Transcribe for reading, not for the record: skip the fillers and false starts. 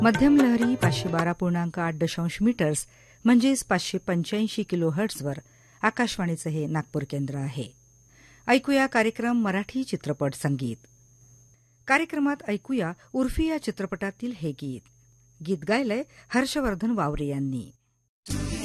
मध्यम लहरी 512.8 मीटर्स म्हणजेच 585 किलो हर्ट्झवर आकाशवाणीचं हे नागपूर केंद्र आहे. ऐकूया कार्यक्रम मराठी चित्रपट संगीत. कार्यक्रमात ऐकूया उर्फी या चित्रपटातील हे गीत गायलंय हर्षवर्धन वावरे यांनी.